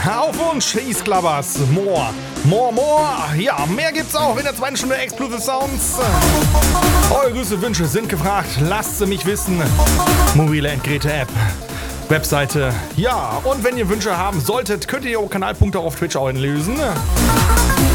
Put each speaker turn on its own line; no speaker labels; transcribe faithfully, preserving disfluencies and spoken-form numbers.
Auf Wunsch, East Clubbers, more, more, more. Ja, mehr gibt's auch in der zweiten Stunde Exclusive Sounds. Eure Grüße, Wünsche sind gefragt. Lasst sie mich wissen. Mobile Endgeräte-App, Webseite. Ja, und wenn ihr Wünsche haben solltet, könnt ihr eure Kanalpunkte auf Twitch auch einlösen.